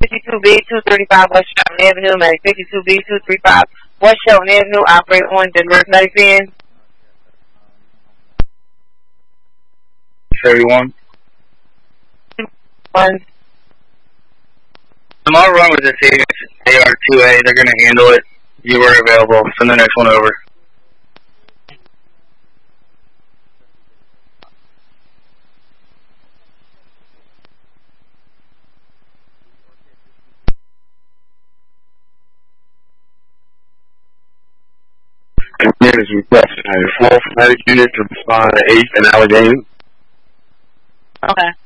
52B 235 West Shelton Avenue, Medic 52B 235 West Shelton Avenue, operate on the North Medic van. 31. 1. Tomorrow run with this AR2A. They're going to handle it. You were available. Send the next one over. It is requested a 4th medic unit to respond to 8th and Allegheny. Okay.